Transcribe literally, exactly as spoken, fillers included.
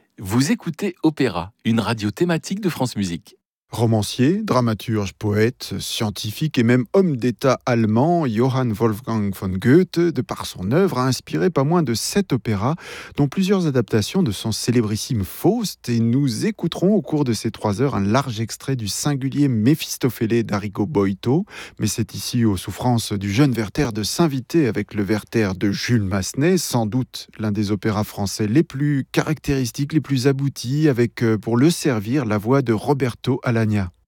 Vous écoutez Opéra, une radio thématique de France Musique. Romancier, dramaturge, poète, scientifique et même homme d'État allemand, Johann Wolfgang von Goethe, de par son œuvre, a inspiré pas moins de sept opéras, dont plusieurs adaptations de son célébrissime Faust, et nous écouterons au cours de ces trois heures un large extrait du singulier Méphistophélès d'Arrigo Boito, mais c'est ici aux souffrances du jeune Werther de s'inviter avec le Werther de Jules Massenet, sans doute l'un des opéras français les plus caractéristiques, les plus aboutis, avec euh, pour le servir la voix de Roberto Alagna.